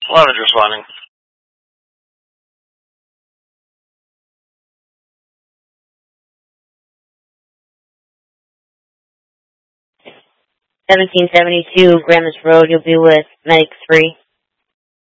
11's responding. 1772 Gramis Road, you'll be with Medic 3.